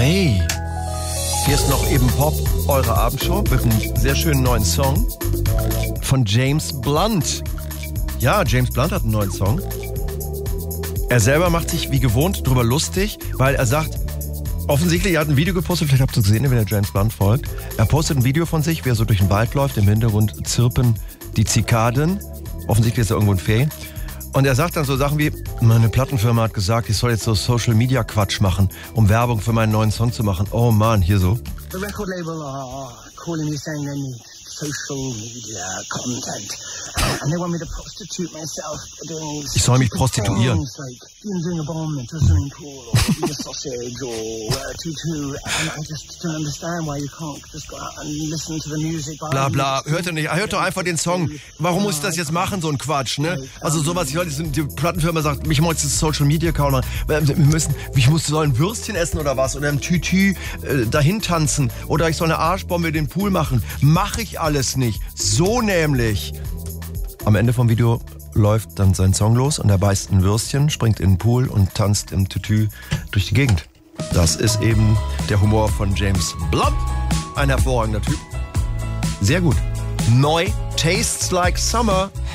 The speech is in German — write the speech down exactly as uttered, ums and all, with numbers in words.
Hey, hier ist noch eben Pop, eure Abendshow mit einem sehr schönen neuen Song von James Blunt. Ja, James Blunt hat einen neuen Song. Er selber macht sich wie gewohnt drüber lustig, weil er sagt, offensichtlich, er hat ein Video gepostet, vielleicht habt ihr gesehen, wenn der James Blunt folgt. Er postet ein Video von sich, wie er so durch den Wald läuft, im Hintergrund zirpen die Zikaden. Offensichtlich ist er irgendwo ein Fee. Und er sagt dann so Sachen wie, meine Plattenfirma hat gesagt, ich soll jetzt so Social-Media-Quatsch machen, um Werbung für meinen neuen Song zu machen. Oh Mann, hier so. The record label are calling me saying they need social media content. And they want me to prostitute myself doing ich soll mich prostituieren. Like doing a bomb into a swimming pool or eat a sausage or wear a tutu. And I just don't understand why you can't just go out and listen to the music. Bla bla, hört ihr nicht, hört doch einfach den Song. Warum muss ich das jetzt machen, so ein Quatsch, ne? Also sowas, ich heute, die Plattenfirma sagt, ich muss jetzt Social Media Account machen. Wir müssen, ich muss so ein Würstchen essen oder was oder im Tütü äh, dahin tanzen oder ich soll eine Arschbombe in den Pool machen. Mach ich alles nicht. So nämlich. Am Ende vom Video läuft dann sein Song los und er beißt ein Würstchen, springt in den Pool und tanzt im Tütü durch die Gegend. Das ist eben der Humor von James Blunt. Ein hervorragender Typ. Sehr gut. Neu, Tastes Like Summer.